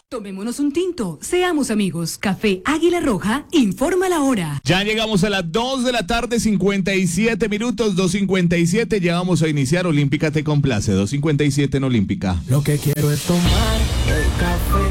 Tomémonos un tinto, seamos amigos. Café Águila Roja, informa la hora. Ya llegamos a las 2 de la tarde, 57 minutos, 2:57. Ya vamos a iniciar. Olímpica te complace, 2:57 en Olímpica. Lo que quiero es tomar el café.